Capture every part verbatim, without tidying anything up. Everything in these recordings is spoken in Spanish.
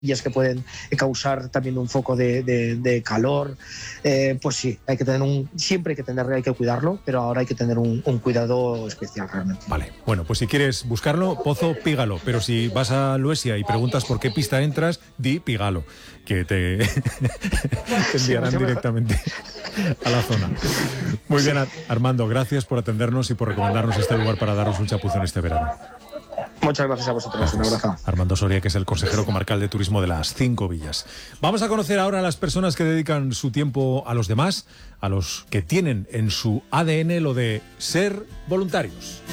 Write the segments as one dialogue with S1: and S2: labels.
S1: que pueden causar también un foco de, de, de calor, eh, pues sí, hay que tener un, siempre hay que tener, hay que cuidarlo, pero ahora hay que tener un, un cuidado especial realmente.
S2: Vale, bueno, pues si quieres buscarlo, Pozo Pígalo, pero si vas a Luesia y preguntas por qué pista entras, di Pígalo, que te, te enviarán directamente a la zona. Muy bien, Armando, gracias por atendernos y por recomendarnos este lugar para daros un chapuzón este verano.
S1: Muchas gracias a vosotros. Gracias. Un abrazo.
S2: Armando Soria, que es el consejero comarcal de turismo de las Cinco Villas. Vamos a conocer ahora a las personas que dedican su tiempo a los demás, a los que tienen en su A D N lo de ser voluntarios.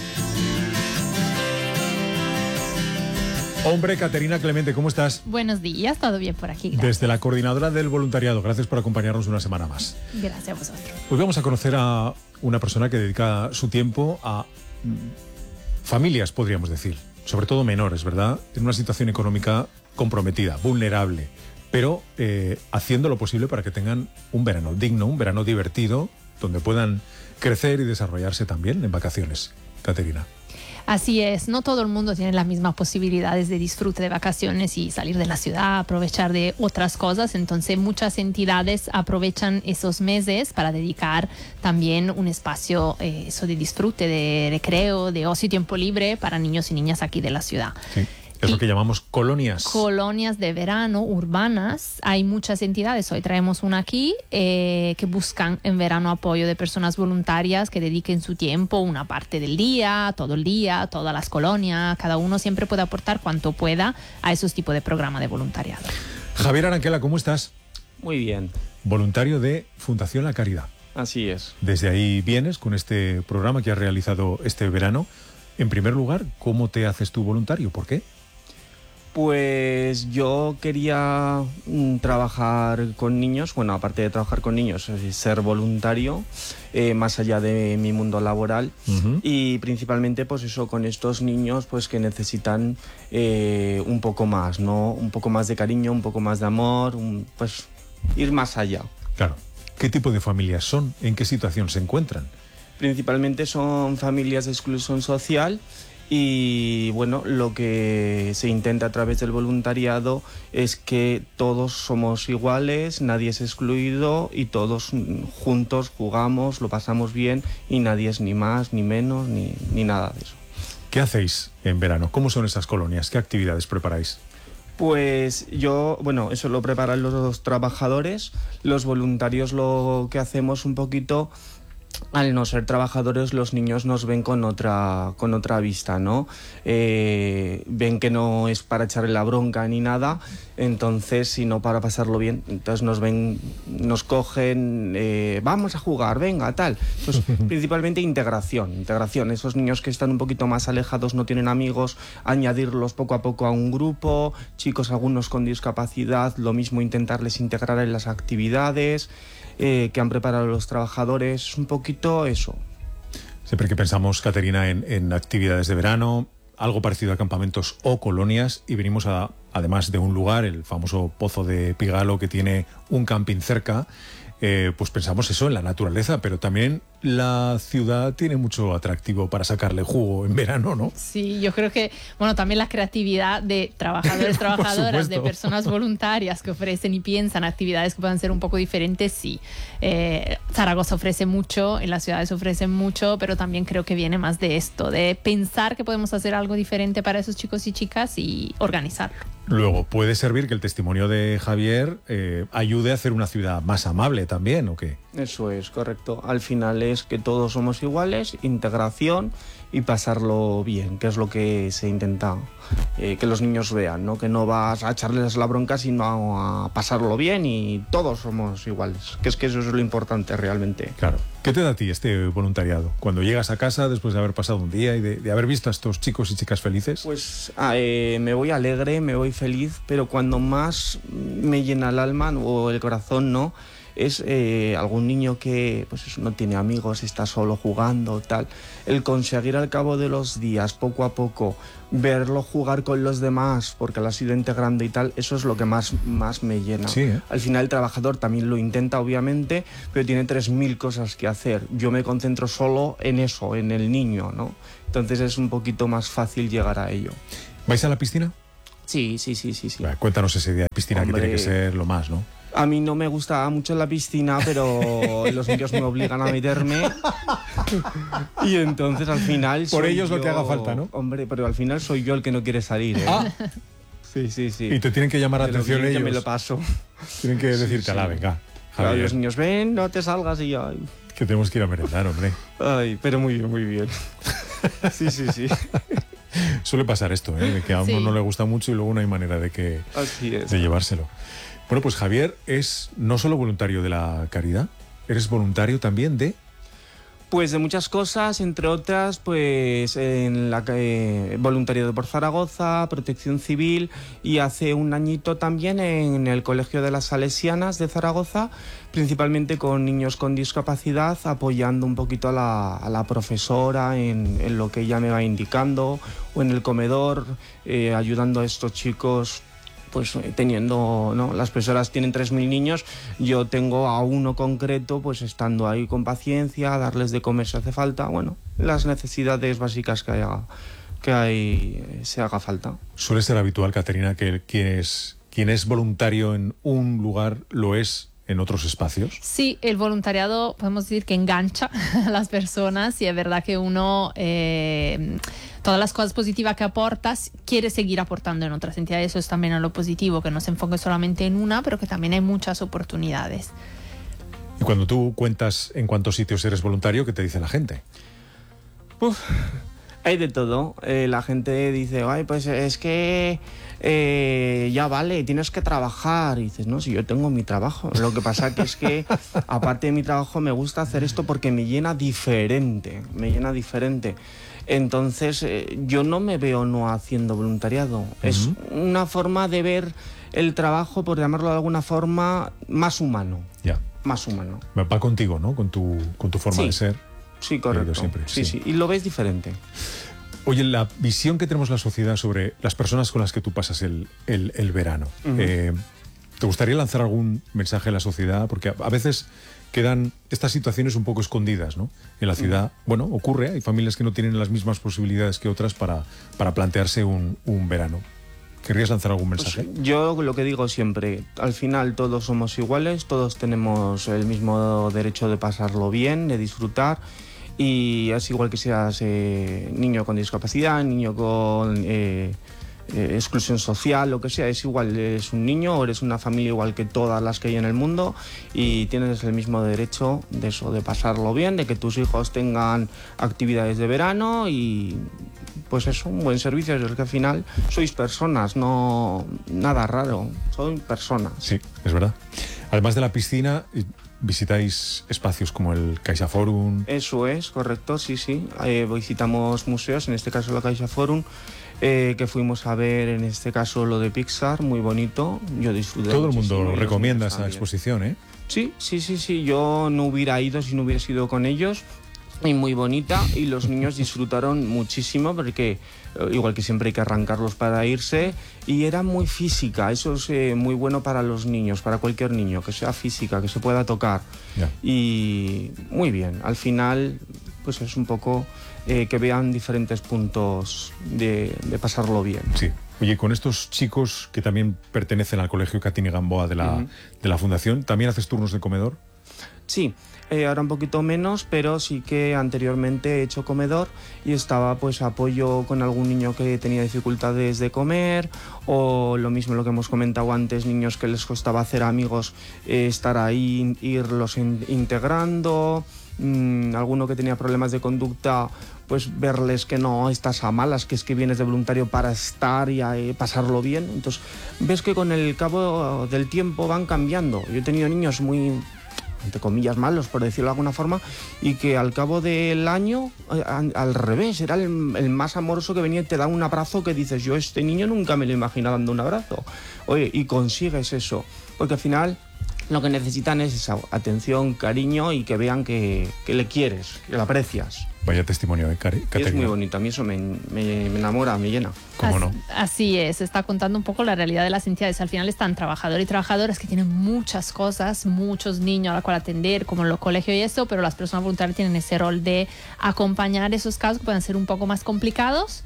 S2: Hombre, Caterina Clemente, ¿cómo estás?
S3: Buenos días, todo bien por aquí. Gracias.
S2: Desde la coordinadora del voluntariado, gracias por acompañarnos una semana más.
S3: Gracias a vosotros.
S2: Hoy vamos a conocer a una persona que dedica su tiempo a familias, podríamos decir, sobre todo menores, ¿verdad? En una situación económica comprometida, vulnerable, pero eh, haciendo lo posible para que tengan un verano digno, un verano divertido, donde puedan crecer y desarrollarse también en vacaciones. Caterina.
S3: Así es, no todo el mundo tiene las mismas posibilidades de disfrute de vacaciones y salir de la ciudad, aprovechar de otras cosas, entonces muchas entidades aprovechan esos meses para dedicar también un espacio eh, eso de disfrute, de recreo, de ocio y tiempo libre para niños y niñas aquí de la ciudad.
S2: Sí. Es lo que llamamos colonias.
S3: Colonias de verano urbanas. Hay muchas entidades, hoy traemos una aquí, eh, que buscan en verano apoyo de personas voluntarias que dediquen su tiempo, una parte del día, todo el día, todas las colonias. Cada uno siempre puede aportar cuanto pueda a esos tipos de programas de voluntariado.
S2: Javier Aranquela, ¿cómo estás?
S4: Muy bien.
S2: Voluntario de Fundación La Caridad.
S4: Así es.
S2: Desde ahí vienes con este programa que has realizado este verano. En primer lugar, ¿cómo te haces tú voluntario? ¿Por qué?
S4: Pues yo quería mm, trabajar con niños, bueno, aparte de trabajar con niños, ser voluntario, eh, más allá de mi mundo laboral, uh-huh. Y principalmente pues eso, con estos niños pues que necesitan eh, un poco más, ¿no? Un poco más de cariño, un poco más de amor, un, pues ir más allá.
S2: Claro. ¿Qué tipo de familias son? ¿En qué situación se encuentran?
S4: Principalmente son familias de exclusión social. Y bueno, lo que se intenta a través del voluntariado es que todos somos iguales, nadie es excluido y todos juntos jugamos, lo pasamos bien y nadie es ni más, ni menos, ni, ni nada de eso.
S2: ¿Qué hacéis en verano? ¿Cómo son esas colonias? ¿Qué actividades preparáis?
S4: Pues yo, bueno, eso lo preparan los trabajadores, los voluntarios lo que hacemos un poquito... Al no ser trabajadores, los niños nos ven con otra, con otra vista, ¿no? Eh, ven que no es para echarle la bronca ni nada, entonces, sino para pasarlo bien. Entonces nos ven, nos cogen, eh, vamos a jugar, venga, tal. Pues principalmente integración, integración. Esos niños que están un poquito más alejados, no tienen amigos, añadirlos poco a poco a un grupo, chicos algunos con discapacidad, lo mismo intentarles integrar en las actividades eh, que han preparado los trabajadores, un poquito eso.
S2: Siempre que pensamos, Caterina, en, en actividades de verano, algo parecido a campamentos o colonias, y venimos a, además de un lugar, el famoso Pozo de Pígalo, que tiene un camping cerca, eh, pues pensamos eso en la naturaleza, pero también la ciudad tiene mucho atractivo para sacarle jugo en verano, ¿no?
S3: Sí, yo creo que, bueno, también la creatividad de trabajadores, trabajadoras, de personas voluntarias que ofrecen y piensan actividades que puedan ser un poco diferentes, sí. Eh, Zaragoza ofrece mucho, en las ciudades ofrecen mucho, pero también creo que viene más de esto, de pensar que podemos hacer algo diferente para esos chicos y chicas y organizarlo.
S2: Luego, puede servir que el testimonio de Javier eh, ayude a hacer una ciudad más amable también, ¿o qué?
S4: Eso es, correcto. Al final es que todos somos iguales, integración y pasarlo bien, que es lo que se intenta eh, que los niños vean, ¿no? Que no vas a echarles la bronca, sino a pasarlo bien y todos somos iguales, que es que eso es lo importante realmente.
S2: Claro. ¿Qué te da a ti este voluntariado? Cuando llegas a casa después de haber pasado un día y de, de haber visto a estos chicos y chicas felices.
S4: Pues eh, me voy alegre, me voy feliz, pero cuando más me llena el alma o el corazón, ¿no?, es eh, algún niño que pues eso, no tiene amigos, está solo jugando, tal. El conseguir al cabo de los días, poco a poco, verlo jugar con los demás, porque lo has ido integrando y tal, eso es lo que más, más me llena.
S2: Sí, ¿eh?
S4: Al final el trabajador también lo intenta, obviamente, pero tiene tres mil cosas que hacer. Yo me concentro solo en eso, en el niño, ¿no? Entonces es un poquito más fácil llegar a ello.
S2: ¿Vais a la piscina?
S4: Sí, sí, sí, sí, sí.
S2: Bueno, cuéntanos ese día de piscina. Hombre, que tiene que ser lo más, ¿no?
S4: A mí no me gusta mucho la piscina, pero los niños me obligan a meterme. Y entonces al final...
S2: Por ellos
S4: yo,
S2: lo que haga falta, ¿no?
S4: Hombre, pero al final soy yo el que no quiere salir, ¿eh?
S2: Ah.
S4: Sí, sí, sí.
S2: Y te tienen que llamar la atención ellos.
S4: Que me lo paso.
S2: Tienen que decirte, sí, sí. ala, venga, Javier.
S4: Claro, los niños, ven, no te salgas y yo... Ay.
S2: Que tenemos que ir a merendar, hombre.
S4: Ay, pero muy bien, muy bien. Sí, sí, sí.
S2: Suele pasar esto, ¿eh? De que a uno sí. no le gusta mucho y luego no hay manera de, que,
S4: Así es.
S2: de llevárselo. Bueno, pues Javier es no solo voluntario de la caridad, eres voluntario también de...
S4: Pues de muchas cosas, entre otras, pues en la eh, voluntariado por Zaragoza, Protección Civil y hace un añito también en el Colegio de las Salesianas de Zaragoza, principalmente con niños con discapacidad, apoyando un poquito a la, a la profesora en, en lo que ella me va indicando, o en el comedor, eh, ayudando a estos chicos. Pues teniendo, ¿no? Las profesoras tienen tres mil niños, yo tengo a uno concreto, pues estando ahí con paciencia, darles de comer si hace falta, bueno, las necesidades básicas que haya, que hay, se haga falta.
S2: Suele ser habitual, Caterina, que quien es, quien es voluntario en un lugar lo es en otros espacios.
S3: Sí, el voluntariado podemos decir que engancha a las personas y es verdad que uno... Eh, todas las cosas positivas que aportas, quiere seguir aportando en otras entidades. Eso es también lo positivo, que no se enfoque solamente en una, pero que también hay muchas oportunidades.
S2: Y cuando tú cuentas en cuántos sitios eres voluntario, ¿qué te dice la gente?
S4: Uf, hay de todo. Eh, la gente dice, ay, pues es que eh, ya vale, tienes que trabajar. Y dices, no, si yo tengo mi trabajo. Lo que pasa que es que, aparte de mi trabajo, me gusta hacer esto porque me llena diferente, me llena diferente. Entonces, eh, yo no me veo no haciendo voluntariado. Uh-huh. Es una forma de ver el trabajo, por llamarlo de alguna forma, más humano.
S2: Ya. Yeah.
S4: Más humano.
S2: Va contigo, ¿no? Con tu, con tu forma
S4: sí.
S2: de ser.
S4: Sí, correcto.
S2: Siempre.
S4: Sí, sí, sí. Y lo ves diferente.
S2: Oye, la visión que tenemos la sociedad sobre las personas con las que tú pasas el, el, el verano. Uh-huh. eh, ¿Te gustaría lanzar algún mensaje a la sociedad? Porque a, a veces... quedan estas situaciones un poco escondidas, ¿no? En la ciudad, bueno, ocurre, hay familias que no tienen las mismas posibilidades que otras para, para plantearse un, un verano. ¿Querrías lanzar algún mensaje?
S4: Pues yo lo que digo siempre, al final todos somos iguales, todos tenemos el mismo derecho de pasarlo bien, de disfrutar, y es igual que seas eh, niño con discapacidad, niño con... Eh, Eh, exclusión social, lo que sea, es igual, eres un niño o eres una familia igual que todas las que hay en el mundo y tienes el mismo derecho de eso, de pasarlo bien, de que tus hijos tengan actividades de verano y pues eso, un buen servicio, es que al final sois personas, no nada raro, son personas.
S2: Sí, es verdad. Además de la piscina, visitáis espacios como el CaixaForum.
S4: Eso es, correcto, sí, sí. Eh, visitamos museos, en este caso la CaixaForum, eh, que fuimos a ver en este caso lo de Pixar, muy bonito. Yo disfruté.
S2: Todo el mundo recomienda esa exposición, ¿eh?
S4: Sí, sí, sí, sí. Yo no hubiera ido si no hubiera sido con ellos. Y muy bonita, y los niños disfrutaron muchísimo porque igual que siempre hay que arrancarlos para irse, y era muy física, eso es eh, muy bueno para los niños, para cualquier niño, que sea física, que se pueda tocar. Yeah. Y muy bien, al final pues es un poco eh, que vean diferentes puntos de, de pasarlo bien.
S2: Sí. Oye, con estos chicos que también pertenecen al Colegio Catini Gamboa de la, uh-huh. de la Fundación, ¿también haces turnos de comedor?
S4: Sí. Eh, ahora un poquito menos, pero sí que anteriormente he hecho comedor y estaba pues apoyo con algún niño que tenía dificultades de comer, o lo mismo lo que hemos comentado antes, niños que les costaba hacer amigos, eh, estar ahí, irlos in- integrando, mm, alguno que tenía problemas de conducta, pues verles que no estás a malas, que es que vienes de voluntario para estar y eh, pasarlo bien. Entonces ves que con el cabo del tiempo van cambiando. Yo he tenido niños muy, entre comillas, malos, por decirlo de alguna forma, y que al cabo del año, al, al revés, era el, el más amoroso, que venía y te da un abrazo que dices, yo este niño nunca me lo imaginaba dando un abrazo. Oye, y consigues eso, porque al final lo que necesitan es esa atención, cariño, y que vean que, que le quieres, que lo aprecias.
S2: Vaya testimonio, ¿eh, Caterina?
S4: Es muy bonito, a mí eso me, me, me enamora, me llena.
S2: ¿Cómo no?
S3: Así es, está contando un poco la realidad de las entidades. Al final están trabajadores y trabajadoras que tienen muchas cosas, muchos niños a los cuales atender, como en los colegios y eso, pero las personas voluntarias tienen ese rol de acompañar esos casos que pueden ser un poco más complicados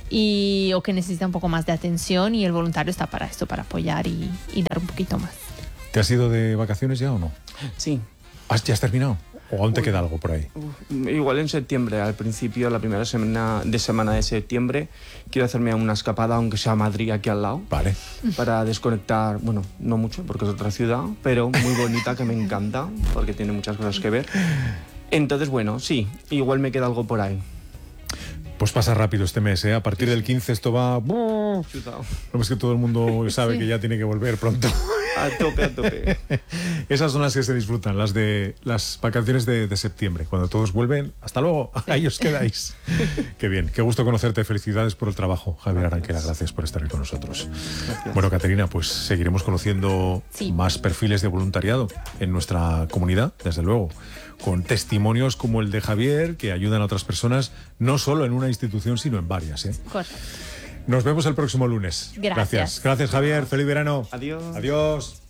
S3: y, o que necesita un poco más de atención, y el voluntario está para esto, para apoyar y, y dar un poquito más.
S2: ¿Te has ido de vacaciones ya o no?
S4: Sí.
S2: ¿Has, ¿Ya has terminado? ¿O aún te Uy, queda algo por ahí?
S4: Igual en septiembre, al principio, la primera semana de semana de septiembre, quiero hacerme una escapada, aunque sea a Madrid, aquí al lado.
S2: Vale.
S4: Para desconectar, bueno, no mucho, porque es otra ciudad, pero muy bonita, que me encanta, porque tiene muchas cosas que ver. Entonces, bueno, sí, igual me queda algo por ahí.
S2: Pues pasa rápido este mes, ¿eh? A partir del quince esto va... No, es que todo el mundo sabe sí. que ya tiene que volver pronto.
S4: A tope, a tope.
S2: Esas son las que se disfrutan, las de las vacaciones de, de septiembre. Cuando todos vuelven, hasta luego, ahí os quedáis. Qué bien, qué gusto conocerte. Felicidades por el trabajo, Javier Aranquera. Gracias por estar aquí con nosotros.
S4: Gracias.
S2: Bueno, Caterina, pues seguiremos conociendo sí. más perfiles de voluntariado en nuestra comunidad, desde luego, con testimonios como el de Javier, que ayudan a otras personas, no solo en una institución, sino en varias, ¿eh?
S3: Correcto.
S2: Nos vemos el próximo lunes.
S3: Gracias.
S2: Gracias, Gracias Javier. Feliz verano.
S4: Adiós.
S2: Adiós.